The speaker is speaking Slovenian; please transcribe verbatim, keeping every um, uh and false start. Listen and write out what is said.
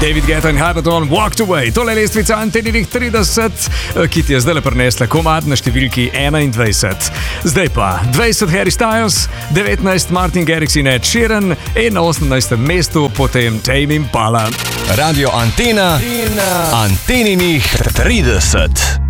David Guetta in Hyperdon, Walked Away. Tole lestvica Anteninih trideset, ki ti je zdaj le prinesla komad na številki enaindvajset. Zdaj pa dvajset Harry Styles, devetnajst Martin Garrix in Ed Sheeran in na osemnajstem mestu potem Tame Impala. Radio Antena, Anteninih trideset.